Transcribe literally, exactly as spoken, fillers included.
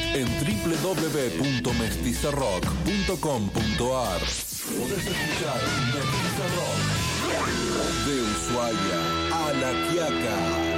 en doble u doble u doble u punto mestiza rock punto com punto a r. Podés escuchar Mestiza Rock de Ushuaia a La Quiaca.